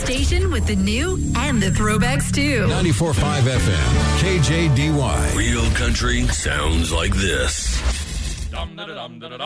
station with the new and the throwbacks too. 94.5 FM, KJDY. Real country sounds like this.